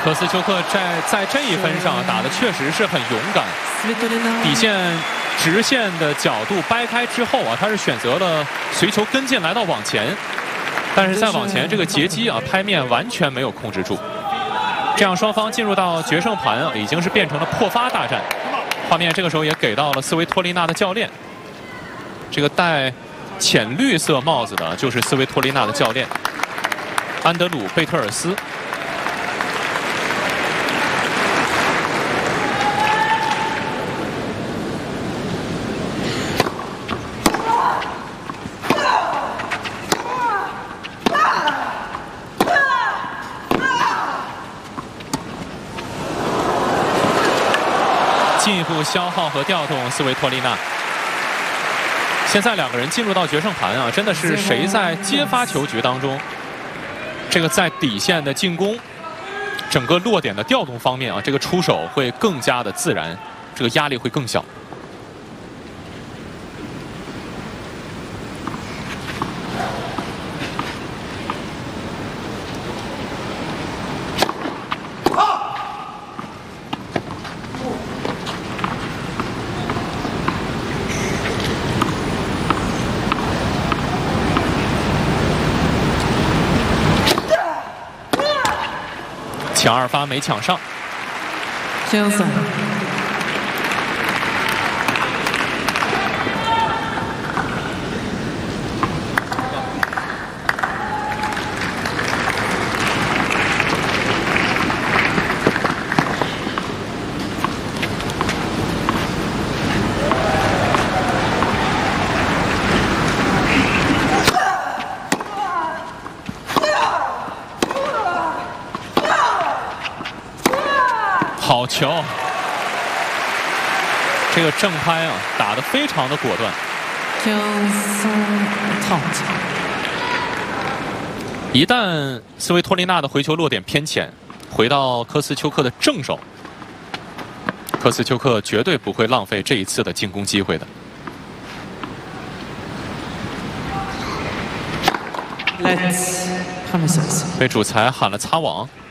科斯丘克在这一分上打的确实是很勇敢，底线直线的角度掰开之后啊，他是选择了随球跟进来到往前，但是在往前这个截击啊拍面完全没有控制住，这样双方进入到决胜盘啊，已经是变成了破发大战。画面这个时候也给到了斯维托利娜的教练，这个戴浅绿色帽子的就是斯维托利娜的教练安德鲁·贝特尔斯。进一步消耗和调动斯维托利娜。现在两个人进入到决胜盘啊，真的是谁在接发球局当中，这个在底线的进攻，整个落点的调动方面啊，这个出手会更加的自然，这个压力会更小。抢二发没抢上，好球！这个正拍啊，打得非常的果断。一旦斯维托利娜的回球落点偏浅，回到科斯丘克的正手，科斯丘克绝对不会浪费这一次的进攻机会的。被主裁喊了擦网。